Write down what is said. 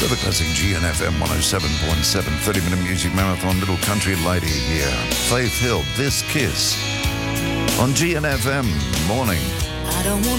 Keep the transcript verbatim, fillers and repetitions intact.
Forever Classic G N F M one oh seven point seven, thirty-minute music marathon, Little Country Lady here. Faith Hill, This Kiss on G N F M. Morning. I don't want